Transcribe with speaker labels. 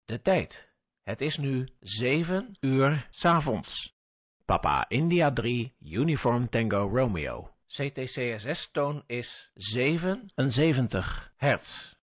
Speaker 1: de tijd. Het is nu 7 uur 's avonds. Papa India 3 Uniform Tango Romeo. CTCSS-toon is 77 hertz.